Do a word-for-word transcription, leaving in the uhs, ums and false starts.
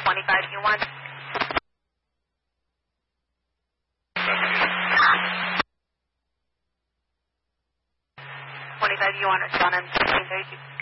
twenty-five U one. twenty-five U one, respond on fifteen thirty-two.